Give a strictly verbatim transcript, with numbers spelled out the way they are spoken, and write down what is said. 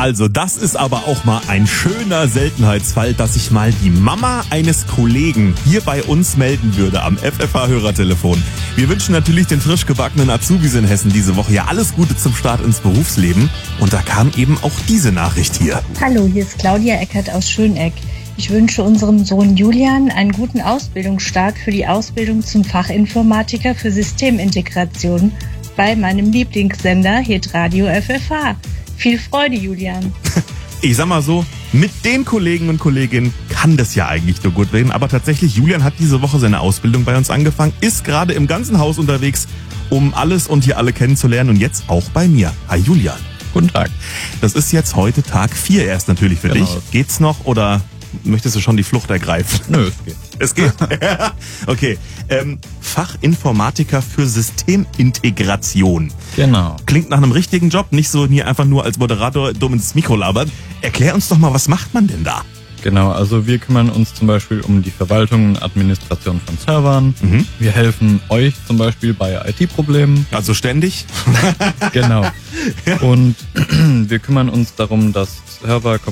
Also, das ist aber auch mal ein schöner Seltenheitsfall, dass sich mal die Mama eines Kollegen hier bei uns melden würde am F F H-Hörertelefon. Wir wünschen natürlich den frisch gebackenen Azubis in Hessen diese Woche ja alles Gute zum Start ins Berufsleben. Und da kam eben auch diese Nachricht hier. Hallo, hier ist Claudia Eckert aus Schöneck. Ich wünsche unserem Sohn Julian einen guten Ausbildungsstart für die Ausbildung zum Fachinformatiker für Systemintegration bei meinem Lieblingssender Hitradio F F H. Viel Freude, Julian. Ich sag mal so, mit den Kollegen und Kolleginnen kann das ja eigentlich nur gut werden. Aber tatsächlich, Julian hat diese Woche seine Ausbildung bei uns angefangen, ist gerade im ganzen Haus unterwegs, um alles und hier alle kennenzulernen und jetzt auch bei mir. Hi Julian. Guten Tag. Das ist jetzt heute Tag vier erst natürlich für Genau. dich. Geht's noch oder möchtest du schon die Flucht ergreifen? Nö, es geht. Es geht? Okay. Ähm, Fachinformatiker für Systemintegration. Genau. Klingt nach einem richtigen Job, nicht so hier einfach nur als Moderator dumm ins Mikro labert. Erklär uns doch mal, was macht man denn da? Genau, also wir kümmern uns zum Beispiel um die Verwaltung und Administration von Servern. Mhm. Wir helfen euch zum Beispiel bei I T-Problemen. Also ständig? Genau. Und wir kümmern uns darum, dass Server